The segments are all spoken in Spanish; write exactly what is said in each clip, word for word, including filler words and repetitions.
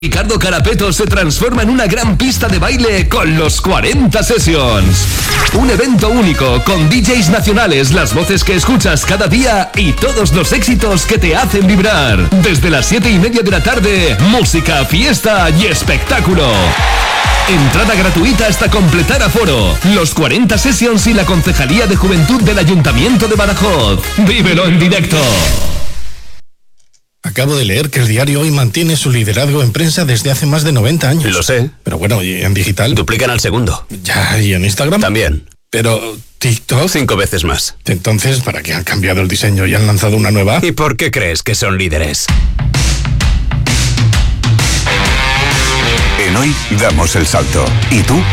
Ricardo Carapeto se transforma en una gran pista de baile con los cuarenta Sessions. Un evento único con D Js nacionales, las voces que escuchas cada día y todos los éxitos que te hacen vibrar. Desde las siete y media de la tarde, música, fiesta y espectáculo. Entrada gratuita hasta completar aforo. Los cuarenta Sessions y la Concejalía de Juventud del Ayuntamiento de Badajoz. Vívelo en directo. Acabo de leer que el diario Hoy mantiene su liderazgo en prensa desde hace más de noventa años. Lo sé. Pero bueno, ¿y en digital? Duplican al segundo. Ya, ¿y en Instagram? También. Pero TikTok... Cinco veces más. Entonces, ¿para qué han cambiado el diseño y han lanzado una nueva? ¿Y por qué crees que son líderes? En Hoy damos el salto. ¿Y tú?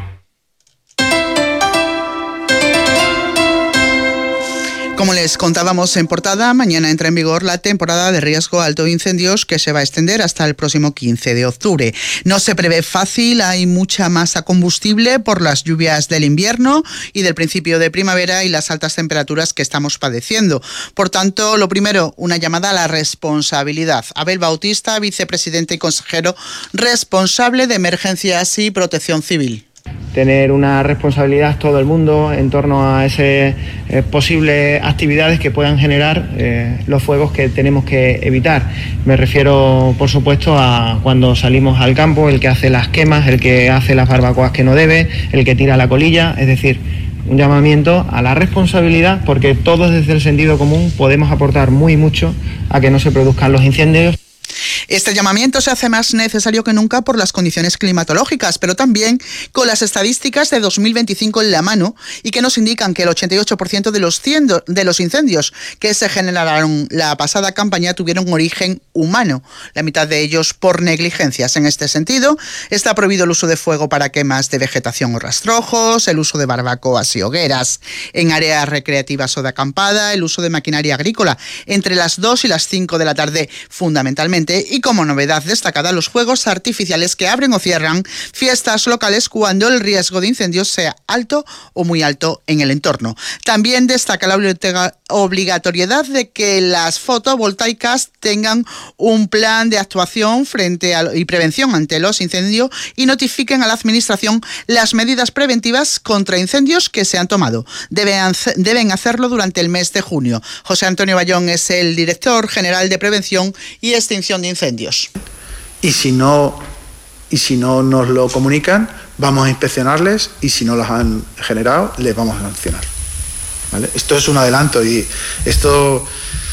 Como les contábamos en portada, mañana entra en vigor la temporada de riesgo alto de incendios que se va a extender hasta el próximo quince de octubre. No se prevé fácil, hay mucha masa combustible por las lluvias del invierno y del principio de primavera y las altas temperaturas que estamos padeciendo. Por tanto, lo primero, una llamada a la responsabilidad. Abel Bautista, vicepresidente y consejero responsable de Emergencias y Protección Civil. Tener una responsabilidad todo el mundo en torno a esas eh, posibles actividades que puedan generar eh, los fuegos que tenemos que evitar. Me refiero, por supuesto, a cuando salimos al campo, el que hace las quemas, el que hace las barbacoas que no debe, el que tira la colilla, es decir, un llamamiento a la responsabilidad, porque todos desde el sentido común podemos aportar muy mucho a que no se produzcan los incendios. Este llamamiento se hace más necesario que nunca por las condiciones climatológicas, pero también con las estadísticas de dos mil veinticinco en la mano y que nos indican que el ochenta y ocho por ciento de los, ciendo, de los incendios que se generaron la pasada campaña tuvieron origen humano, la mitad de ellos por negligencias. En este sentido, está prohibido el uso de fuego para quemas de vegetación o rastrojos, el uso de barbacoas y hogueras en áreas recreativas o de acampada, el uso de maquinaria agrícola entre las dos y las cinco de la tarde fundamentalmente. Y como novedad destacada, los fuegos artificiales que abren o cierran fiestas locales cuando el riesgo de incendios sea alto o muy alto en el entorno. También destaca la obligatoriedad de que las fotovoltaicas tengan un plan de actuación frente a, y prevención ante los incendios y notifiquen a la Administración las medidas preventivas contra incendios que se han tomado. Deben, deben hacerlo durante el mes de junio. José Antonio Bayón es el director general de Prevención y Extinción de incendios. Y si no y si no nos lo comunican, vamos a inspeccionarles y si no las han generado, les vamos a sancionar. ¿Vale? Esto es un adelanto y esto,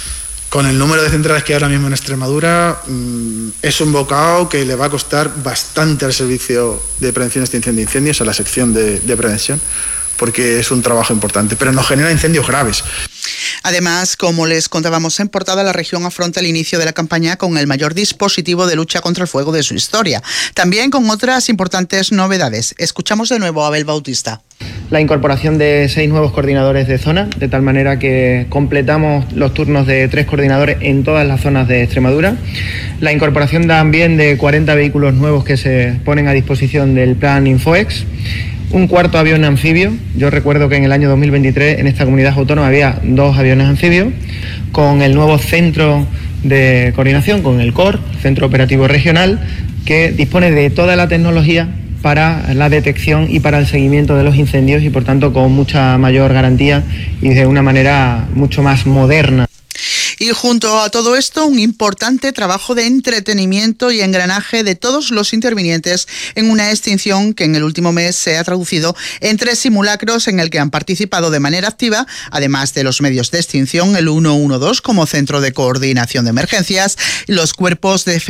con el número de centrales que hay ahora mismo en Extremadura, mmm, es un bocado que le va a costar bastante al Servicio de Prevención y Extinción de Incendios, a la sección de, de prevención, porque es un trabajo importante, pero nos genera incendios graves. Además, como les contábamos en portada, la región afronta el inicio de la campaña con el mayor dispositivo de lucha contra el fuego de su historia. También con otras importantes novedades. Escuchamos de nuevo a Abel Bautista. La incorporación de seis nuevos coordinadores de zona, de tal manera que completamos los turnos de tres coordinadores en todas las zonas de Extremadura. La incorporación también de cuarenta vehículos nuevos que se ponen a disposición del plan Infoex. Un cuarto avión anfibio. Yo recuerdo que en el año dos mil veintitrés en esta comunidad autónoma había dos aviones anfibios, con el nuevo centro de coordinación, con el C O R, Centro Operativo Regional, que dispone de toda la tecnología para la detección y para el seguimiento de los incendios y por tanto con mucha mayor garantía y de una manera mucho más moderna. Y junto a todo esto, un importante trabajo de entretenimiento y engranaje de todos los intervinientes en una extinción que en el último mes se ha traducido en tres simulacros en el que han participado de manera activa, además de los medios de extinción, el ciento doce como centro de coordinación de emergencias, los cuerpos de,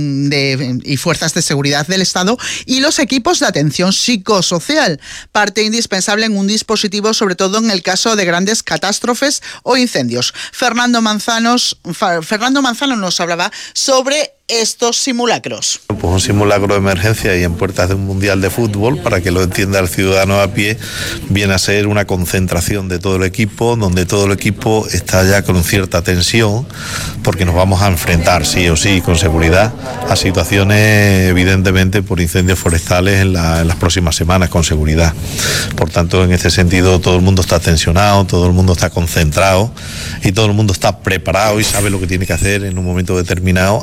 de, y fuerzas de seguridad del Estado y los equipos de atención psicosocial, parte indispensable en un dispositivo, sobre todo en el caso de grandes catástrofes o incendios. Fernando Manzano Fernando Manzano nos hablaba sobre estos simulacros. Pues un simulacro de emergencia y en puertas de un mundial de fútbol, para que lo entienda el ciudadano a pie, viene a ser una concentración de todo el equipo, donde todo el equipo está ya con cierta tensión, porque nos vamos a enfrentar sí o sí con seguridad a situaciones evidentemente por incendios forestales en, la, en las próximas semanas con seguridad. Por tanto, en este sentido todo el mundo está tensionado, todo el mundo está concentrado y todo el mundo está preparado y sabe lo que tiene que hacer en un momento determinado ante una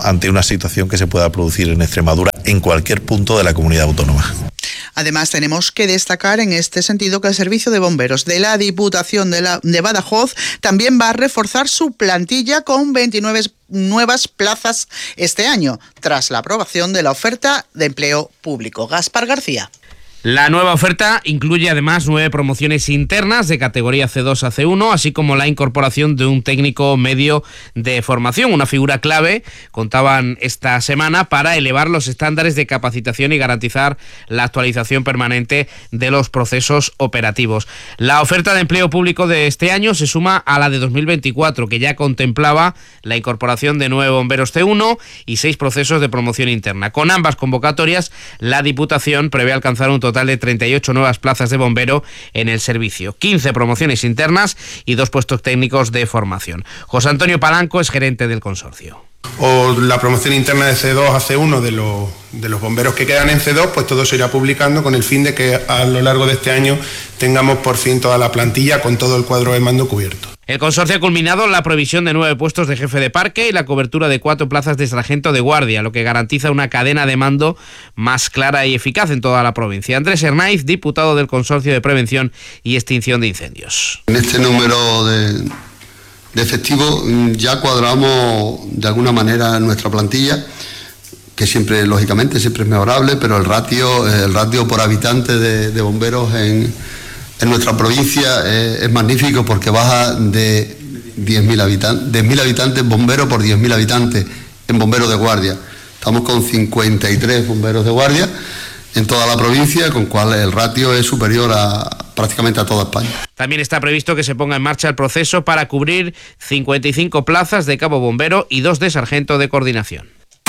situación que se pueda producir en Extremadura en cualquier punto de la comunidad autónoma. Además, tenemos que destacar en este sentido que el Servicio de Bomberos de la Diputación de, la, de Badajoz también va a reforzar su plantilla con veintinueve nuevas plazas este año, tras la aprobación de la oferta de empleo público. Gaspar García. La nueva oferta incluye además nueve promociones internas de categoría C dos a C uno, así como la incorporación de un técnico medio de formación, una figura clave, contaban esta semana, para elevar los estándares de capacitación y garantizar la actualización permanente de los procesos operativos. La oferta de empleo público de este año se suma a la de dos mil veinticuatro, que ya contemplaba la incorporación de nueve bomberos C uno y seis procesos de promoción interna. Con ambas convocatorias, la Diputación prevé alcanzar un total total de treinta y ocho nuevas plazas de bombero en el servicio, quince promociones internas y dos puestos técnicos de formación. José Antonio Palanco es gerente del consorcio. O la promoción interna de C dos a C uno de los, de los bomberos que quedan en C dos, pues todo se irá publicando con el fin de que a lo largo de este año tengamos por fin toda la plantilla con todo el cuadro de mando cubierto. El consorcio ha culminado la provisión de nueve puestos de jefe de parque y la cobertura de cuatro plazas de sargento de guardia, lo que garantiza una cadena de mando más clara y eficaz en toda la provincia. Andrés Hernáiz, diputado del Consorcio de Prevención y Extinción de Incendios. En este número de, de efectivos ya cuadramos de alguna manera nuestra plantilla, que siempre, lógicamente, siempre es mejorable, pero el ratio, el ratio por habitante de, de bomberos en... En nuestra provincia eh, es magnífico porque baja de diez mil habitantes, de mil habitantes bomberos por diez mil habitantes en bomberos de guardia. Estamos con cincuenta y tres bomberos de guardia en toda la provincia, con cual el ratio es superior a prácticamente a toda España. También está previsto que se ponga en marcha el proceso para cubrir cincuenta y cinco plazas de cabo bombero y dos de sargento de coordinación.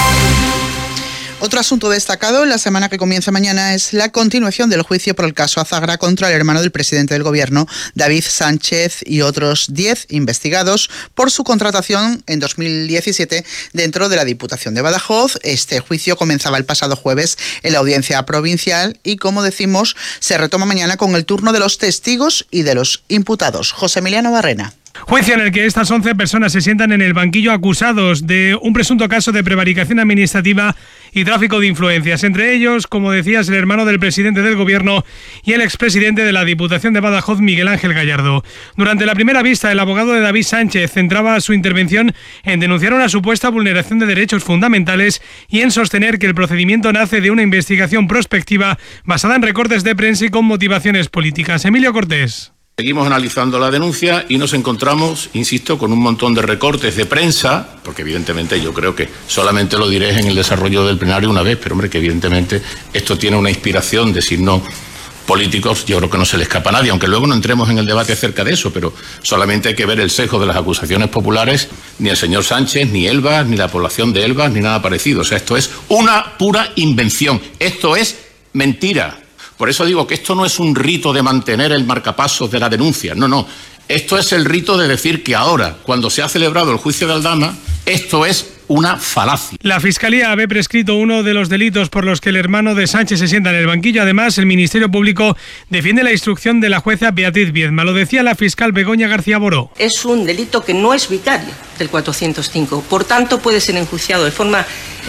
Otro asunto destacado en la semana que comienza mañana es la continuación del juicio por el caso Azagra contra el hermano del presidente del Gobierno, David Sánchez, y otros diez investigados por su contratación en dos mil diecisiete dentro de la Diputación de Badajoz. Este juicio comenzaba el pasado jueves en la audiencia provincial y, como decimos, se retoma mañana con el turno de los testigos y de los imputados. José Emiliano Barrena. Juicio en el que estas once personas se sientan en el banquillo acusados de un presunto caso de prevaricación administrativa y tráfico de influencias. Entre ellos, como decías, el hermano del presidente del Gobierno y el expresidente de la Diputación de Badajoz, Miguel Ángel Gallardo. Durante la primera vista, el abogado de David Sánchez centraba su intervención en denunciar una supuesta vulneración de derechos fundamentales y en sostener que el procedimiento nace de una investigación prospectiva basada en recortes de prensa y con motivaciones políticas. Emilio Cortés. Seguimos analizando la denuncia y nos encontramos, insisto, con un montón de recortes de prensa, porque evidentemente yo creo que solamente lo diré en el desarrollo del plenario una vez, pero hombre, que evidentemente esto tiene una inspiración de signos políticos, yo creo que no se le escapa a nadie, aunque luego no entremos en el debate acerca de eso, pero solamente hay que ver el sesgo de las acusaciones populares. Ni el señor Sánchez, ni Elbas, ni la población de Elbas, ni nada parecido. O sea, esto es una pura invención, esto es mentira. Por eso digo que esto no es un rito de mantener el marcapasos de la denuncia, no, no. Esto es el rito de decir que ahora, cuando se ha celebrado el juicio de Aldama, esto es una falacia. La Fiscalía ha prescrito uno de los delitos por los que el hermano de Sánchez se sienta en el banquillo. Además, el Ministerio Público defiende la instrucción de la jueza Beatriz Viedma. Lo decía la fiscal Begoña García Boró. Es un delito que no es vicario del cuatrocientos cinco. Por tanto, puede ser enjuiciado de forma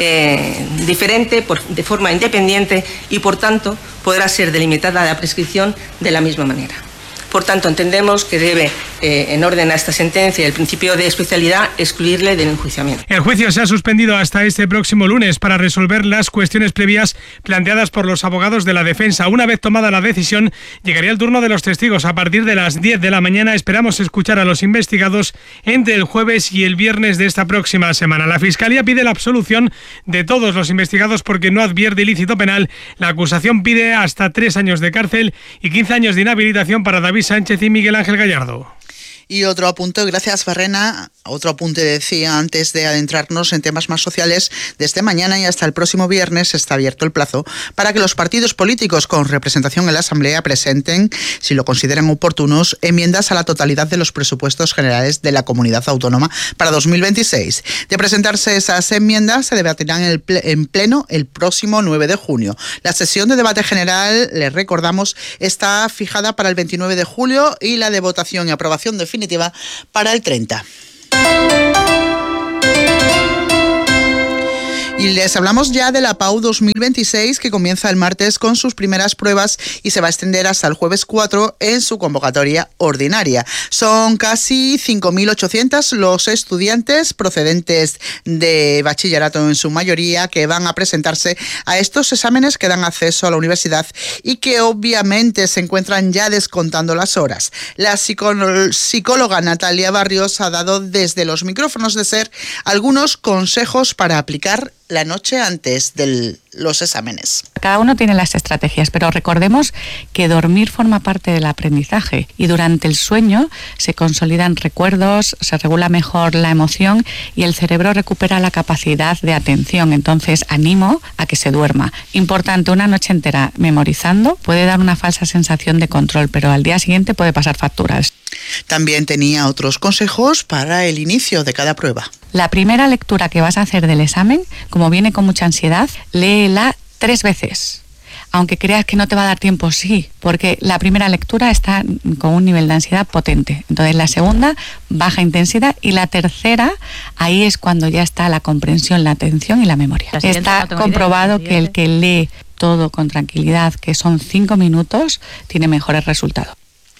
eh, diferente, por, de forma independiente y, por tanto, podrá ser delimitada la prescripción de la misma manera. Por tanto, entendemos que debe, eh, en orden a esta sentencia, el principio de especialidad, excluirle del enjuiciamiento. El juicio se ha suspendido hasta este próximo lunes para resolver las cuestiones previas planteadas por los abogados de la defensa. Una vez tomada la decisión, llegaría el turno de los testigos. A partir de las diez de la mañana esperamos escuchar a los investigados entre el jueves y el viernes de esta próxima semana. La Fiscalía pide la absolución de todos los investigados porque no advierte ilícito penal. La acusación pide hasta tres años de cárcel y quince años de inhabilitación para David Sánchez y Miguel Ángel Gallardo. Y otro apunte, gracias Barrena, otro apunte decía antes de adentrarnos en temas más sociales. Desde mañana y hasta el próximo viernes está abierto el plazo para que los partidos políticos con representación en la Asamblea presenten, si lo consideran oportunos, enmiendas a la totalidad de los presupuestos generales de la Comunidad Autónoma para dos mil veintiséis. De presentarse esas enmiendas, se debatirán en, el ple- en pleno el próximo nueve de junio. La sesión de debate general, les recordamos, está fijada para el veintinueve de julio y la de votación y aprobación definitiva para el treinta. Y les hablamos ya de la PAU dos mil veintiséis, que comienza el martes con sus primeras pruebas y se va a extender hasta el jueves cuatro en su convocatoria ordinaria. Son casi cinco mil ochocientos los estudiantes procedentes de bachillerato en su mayoría que van a presentarse a estos exámenes que dan acceso a la universidad y que obviamente se encuentran ya descontando las horas. La psicóloga Natalia Barrios ha dado desde los micrófonos de SER algunos consejos para aplicar la noche antes de los exámenes. Cada uno tiene las estrategias, pero recordemos que dormir forma parte del aprendizaje y durante el sueño se consolidan recuerdos, se regula mejor la emoción y el cerebro recupera la capacidad de atención. Entonces animo a que se duerma. Importante, una noche entera memorizando puede dar una falsa sensación de control, pero al día siguiente puede pasar facturas. También tenía otros consejos para el inicio de cada prueba. La primera lectura que vas a hacer del examen, como viene con mucha ansiedad, léela tres veces. Aunque creas que no te va a dar tiempo, sí, porque la primera lectura está con un nivel de ansiedad potente. Entonces la segunda, baja intensidad, y la tercera, ahí es cuando ya está la comprensión, la atención y la memoria. La está no comprobado idea, que el que lee todo con tranquilidad, que son cinco minutos, tiene mejores resultados.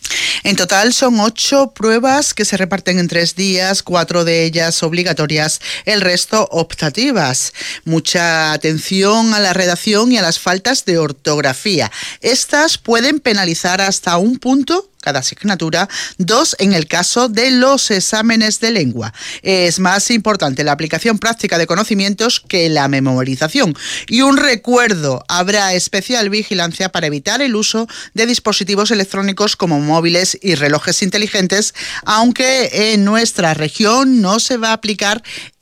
En total son ocho pruebas que se reparten en tres días, cuatro de ellas obligatorias, el resto optativas. Mucha atención a la redacción y a las faltas de ortografía. Estas pueden penalizar hasta un punto cada asignatura, dos en el caso de los exámenes de lengua. Es más importante la aplicación práctica de conocimientos que la memorización. Y un recuerdo, habrá especial vigilancia para evitar el uso de dispositivos electrónicos como móviles y relojes inteligentes, aunque en nuestra región no se va a aplicar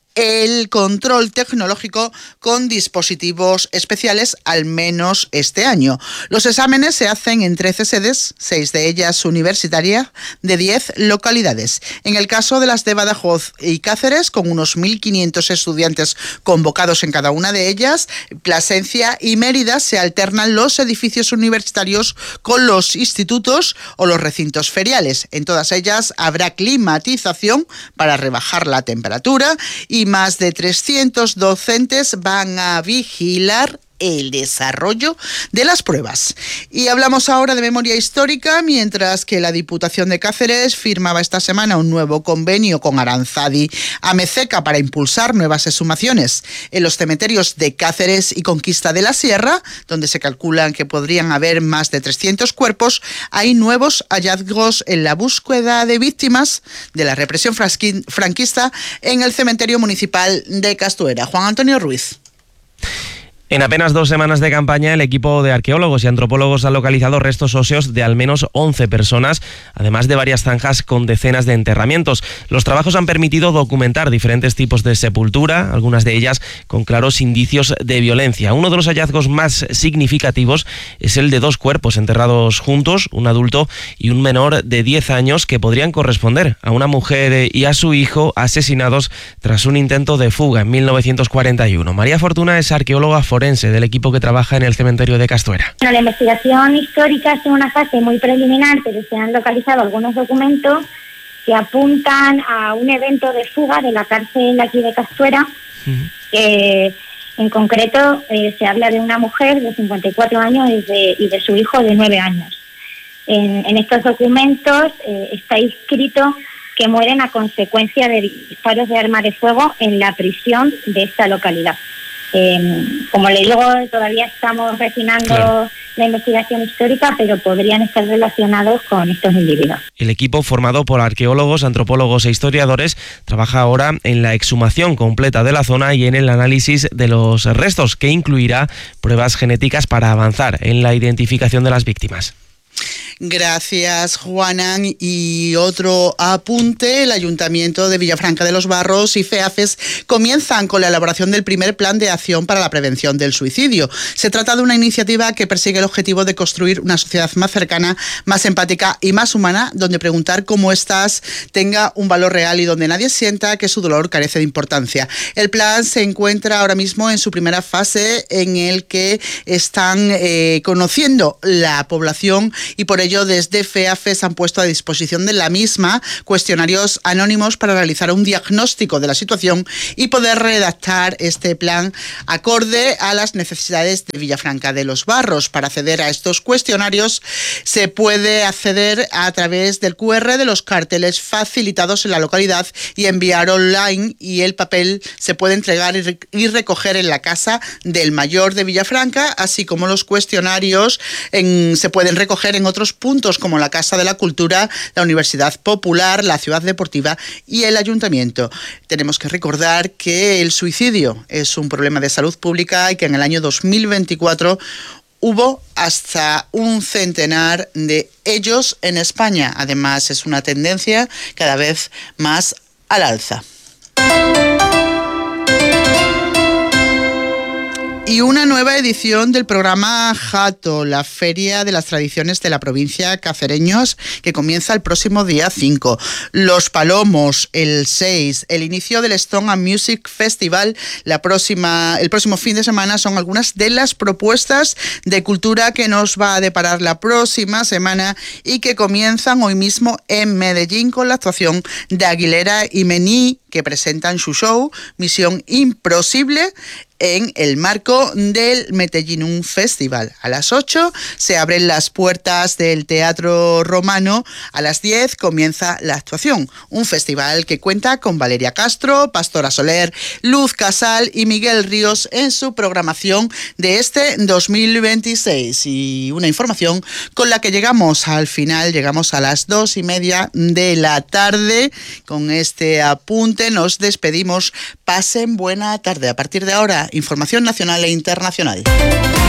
el control tecnológico con dispositivos especiales, al menos este año. Los exámenes se hacen en trece sedes, seis de ellas universitarias, de diez localidades. En el caso de las de Badajoz y Cáceres, con unos mil quinientos estudiantes convocados en cada una de ellas, Plasencia y Mérida, se alternan los edificios universitarios con los institutos o los recintos feriales. En todas ellas habrá climatización para rebajar la temperatura y Y más de trescientos docentes van a vigilar el desarrollo de las pruebas. Y hablamos ahora de memoria histórica, mientras que la Diputación de Cáceres firmaba esta semana un nuevo convenio con Aranzadi Amezeca para impulsar nuevas exhumaciones en los cementerios de Cáceres y Conquista de la Sierra, donde se calculan que podrían haber más de trescientos cuerpos. Hay nuevos hallazgos en la búsqueda de víctimas de la represión franquista en el cementerio municipal de Castuera. Juan Antonio Ruiz. En apenas dos semanas de campaña, el equipo de arqueólogos y antropólogos ha localizado restos óseos de al menos once personas, además de varias zanjas con decenas de enterramientos. Los trabajos han permitido documentar diferentes tipos de sepultura, algunas de ellas con claros indicios de violencia. Uno de los hallazgos más significativos es el de dos cuerpos enterrados juntos, un adulto y un menor de diez años, que podrían corresponder a una mujer y a su hijo asesinados tras un intento de fuga en mil novecientos cuarenta y uno. María Fortuna es arqueóloga forense del equipo que trabaja en el cementerio de Castuera. Bueno, la investigación histórica está en una fase muy preliminar, pero se han localizado algunos documentos que apuntan a un evento de fuga de la cárcel aquí de Castuera. Uh-huh. que en concreto eh, se habla de una mujer de cincuenta y cuatro años y de, y de su hijo de nueve años. En, en estos documentos eh, está escrito que mueren a consecuencia de disparos de arma de fuego en la prisión de esta localidad. Eh, como le digo, todavía estamos refinando claro. la investigación histórica, pero podrían estar relacionados con estos individuos. El equipo, formado por arqueólogos, antropólogos e historiadores, trabaja ahora en la exhumación completa de la zona y en el análisis de los restos, que incluirá pruebas genéticas para avanzar en la identificación de las víctimas. Gracias, Juanan. Y otro apunte: el Ayuntamiento de Villafranca de los Barros y FEAFES comienzan con la elaboración del primer plan de acción para la prevención del suicidio. Se trata de una iniciativa que persigue el objetivo de construir una sociedad más cercana, más empática y más humana, donde preguntar cómo estás tenga un valor real y donde nadie sienta que su dolor carece de importancia. El plan se encuentra ahora mismo en su primera fase, en el que están eh, conociendo la población y por ello desde FEAFES han puesto a disposición de la misma cuestionarios anónimos para realizar un diagnóstico de la situación y poder redactar este plan acorde a las necesidades de Villafranca de los Barros. Para acceder a estos cuestionarios se puede acceder a través del cu erre de los carteles facilitados en la localidad y enviar online, y el papel se puede entregar y recoger en la Casa del Mayor de Villafranca, así como los cuestionarios en, se pueden recoger en otros puntos como la Casa de la Cultura, la Universidad Popular, la Ciudad Deportiva y el Ayuntamiento. Tenemos que recordar que el suicidio es un problema de salud pública y que en el año dos mil veinticuatro hubo hasta un centenar de ellos en España. Además, es una tendencia cada vez más al alza. Y una nueva edición del programa Jato, la Feria de las Tradiciones de la provincia Cacereños, que comienza el próximo día cinco. Los Palomos el seis, el inicio del Stone and Music Festival la próxima, el próximo fin de semana son algunas de las propuestas de cultura que nos va a deparar la próxima semana y que comienzan hoy mismo en Medellín con la actuación de Aguilera y Mení, que presentan su show Misión Imposible en el marco del Metellinum Festival. A las ocho se abren las puertas del Teatro Romano, a las diez comienza la actuación. Un festival que cuenta con Valeria Castro, Pastora Soler, Luz Casal y Miguel Ríos en su programación de este dos mil veintiséis. Y una información con la que llegamos al final, llegamos a las dos y media de la tarde. Con este apunte nos despedimos. Pasen buena tarde. A partir de ahora, información nacional e internacional.